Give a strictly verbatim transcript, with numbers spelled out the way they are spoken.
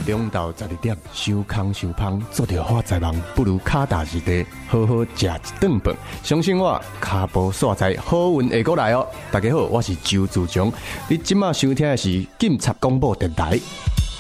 中昼十二点，收空收芳，做着发财梦，不如脚踏实地，好好食一顿饭。相信我，脚步煞财，好运会过来哦。大家好，我是周自强，你即马收听的是警察广播电台。